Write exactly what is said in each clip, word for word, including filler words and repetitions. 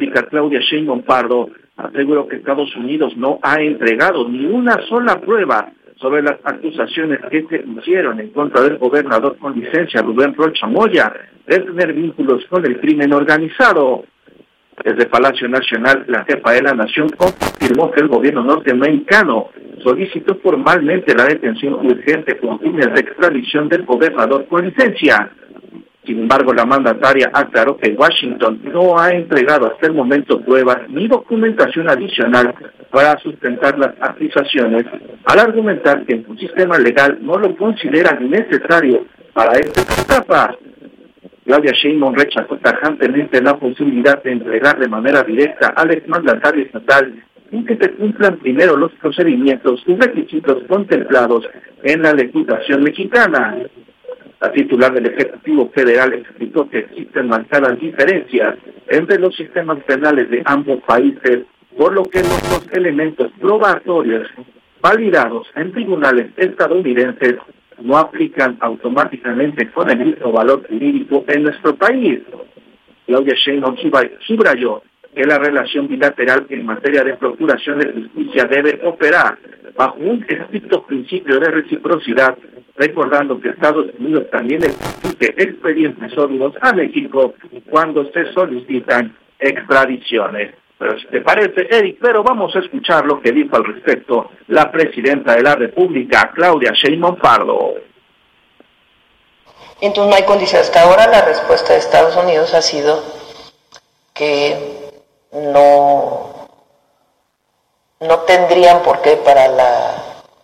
República, Claudia Sheinbaum Pardo, aseguró que Estados Unidos no ha entregado ni una sola prueba sobre las acusaciones que se hicieron en contra del gobernador con licencia, Rubén Rocha Moya, de tener vínculos con el crimen organizado. Desde Palacio Nacional, la jefa de la Nación confirmó que el gobierno norteamericano solicitó formalmente la detención urgente con fines de extradición del gobernador con licencia. Sin embargo, la mandataria aclaró que Washington no ha entregado hasta el momento pruebas ni documentación adicional para sustentar las acusaciones, al argumentar que su sistema legal no lo considera necesario para esta etapa. Claudia Sheinbaum rechazó tajantemente la posibilidad de entregar de manera directa al exmandatario estatal sin que se cumplan primero los procedimientos y requisitos contemplados en la legislación mexicana. La titular del Ejecutivo Federal explicó que existen marcadas diferencias entre los sistemas penales de ambos países, por lo que los dos elementos probatorios validados en tribunales estadounidenses no aplican automáticamente con el mismo valor jurídico en nuestro país. Claudia Sheinbaum subrayó que la relación bilateral en materia de procuración de justicia debe operar bajo un estricto principio de reciprocidad, recordando que Estados Unidos también exige expedientes sólidos a México cuando se solicitan extradiciones. Pero si te parece, Eric, pero vamos a escuchar lo que dijo al respecto la presidenta de la República, Claudia Sheinbaum Pardo. Entonces no hay condiciones. Hasta ahora la respuesta de Estados Unidos ha sido que no, no tendrían por qué para la...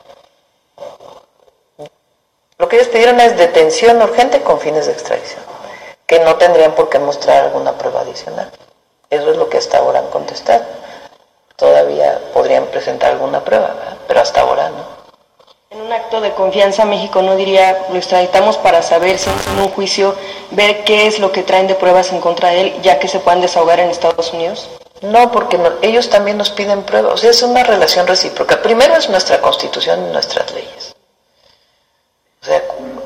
Lo que ellos pidieron es detención urgente con fines de extradición, que no tendrían por qué mostrar alguna prueba adicional. Eso es lo que hasta ahora han contestado. Todavía podrían presentar alguna prueba, ¿verdad? Pero hasta ahora no. En un acto de confianza, México no diría, lo extraditamos para saber si en un juicio, ver qué es lo que traen de pruebas en contra de él, ya que se puedan desahogar en Estados Unidos. No, porque no, ellos también nos piden pruebas. O sea, es una relación recíproca. Primero es nuestra Constitución y nuestras leyes. O sea,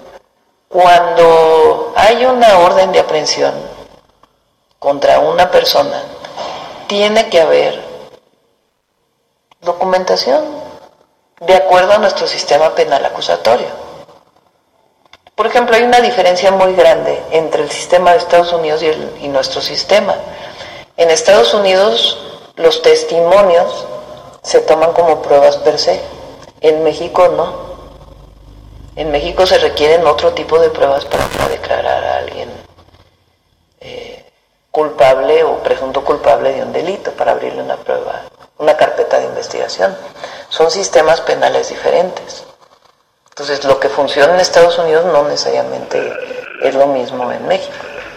cuando hay una orden de aprehensión contra una persona, tiene que haber documentación de acuerdo a nuestro sistema penal acusatorio. Por ejemplo, hay una diferencia muy grande entre el sistema de Estados Unidos y, el, y nuestro sistema. En Estados Unidos los testimonios se toman como pruebas per se. En México no. En México se requieren otro tipo de pruebas para, para declarar a alguien eh, culpable o presunto culpable de un delito, para abrirle una prueba, una carpeta de investigación. Son sistemas penales diferentes. Entonces, lo que funciona en Estados Unidos no necesariamente es lo mismo en México.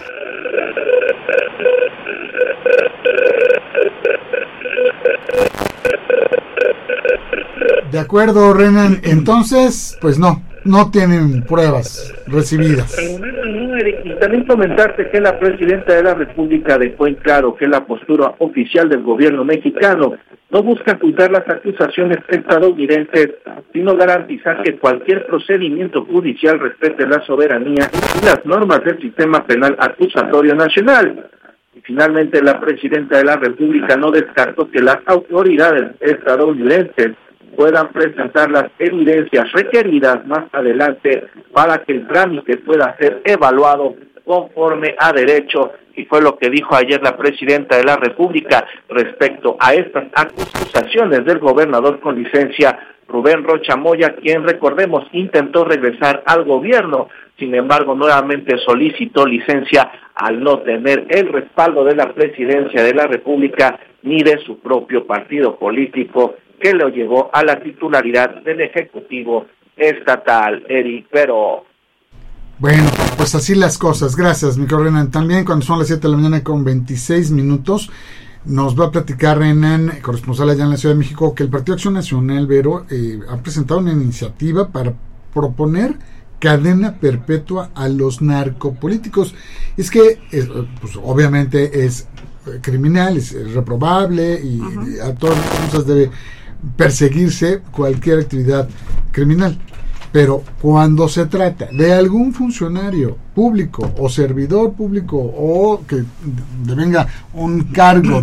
De acuerdo, Renan. Entonces, pues no, no tienen pruebas recibidas. Y también comentarte que la presidenta de la República dejó en claro que la postura oficial del gobierno mexicano no busca ocultar las acusaciones estadounidenses, sino garantizar que cualquier procedimiento judicial respete la soberanía y las normas del sistema penal acusatorio nacional. Y finalmente, la presidenta de la República no descartó que las autoridades estadounidenses puedan presentar las evidencias requeridas más adelante para que el trámite pueda ser evaluado conforme a derecho, y fue lo que dijo ayer la presidenta de la República respecto a estas acusaciones del gobernador con licencia, Rubén Rocha Moya, quien, recordemos, intentó regresar al gobierno, sin embargo nuevamente solicitó licencia al no tener el respaldo de la presidencia de la República ni de su propio partido político, que lo llevó a la titularidad del Ejecutivo Estatal, Eric. Pero bueno, pues así las cosas. Gracias, mi querido Renan. También cuando son las siete de la mañana con veintiséis minutos, nos va a platicar Renan, corresponsal allá en la Ciudad de México, que el Partido Acción Nacional, Vero, eh, ha presentado una iniciativa para proponer cadena perpetua a los narcopolíticos. Es que, eh, pues obviamente es criminal, es, es reprobable y uh-huh. a todas las cosas debe perseguirse cualquier actividad criminal, pero cuando se trata de algún funcionario público o servidor público o que devenga un cargo